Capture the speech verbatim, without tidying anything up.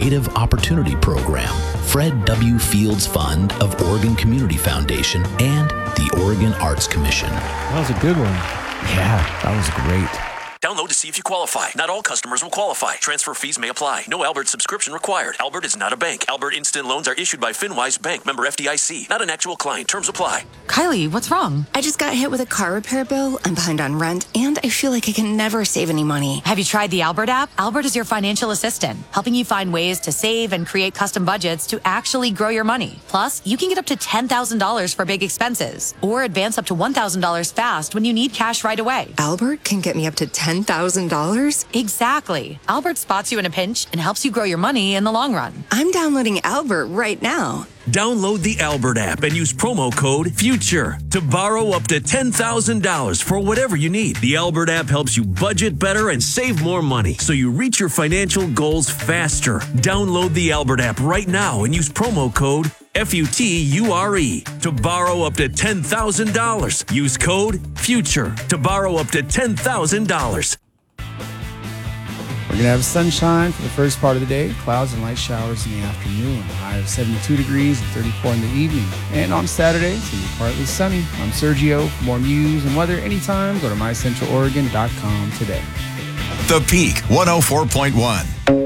Creative Opportunity Program, Fred W. Fields Fund of Oregon Community Foundation, and the Oregon Arts Commission. That was a good one. Yeah, that was great. Download to see if you qualify. Not all customers will qualify. Transfer fees may apply. No Albert subscription required. Albert is not a bank. Albert Instant Loans are issued by FinWise Bank, member F D I C. Not an actual client. Terms apply. Kylie, what's wrong? I just got hit with a car repair bill. I'm behind on rent, and I feel like I can never save any money. Have you tried the Albert app? Albert is your financial assistant, helping you find ways to save and create custom budgets to actually grow your money. Plus, you can get up to ten thousand dollars for big expenses, or advance up to one thousand dollars fast when you need cash right away. Albert can get me up to ten thousand dollars? Exactly. Albert spots you in a pinch and helps you grow your money in the long run. I'm downloading Albert right now. Download the Albert app and use promo code FUTURE to borrow up to ten thousand dollars for whatever you need. The Albert app helps you budget better and save more money so you reach your financial goals faster. Download the Albert app right now and use promo code F U T U R E to borrow up to ten thousand dollars. Use code FUTURE to borrow up to ten thousand dollars. We're going to have sunshine for the first part of the day, clouds and light showers in the afternoon, a high of seventy-two degrees and thirty-four in the evening. And on Saturday, it's going to be partly sunny. I'm Sergio. For more news and weather anytime, go to my central oregon dot com today. The Peak one oh four point one.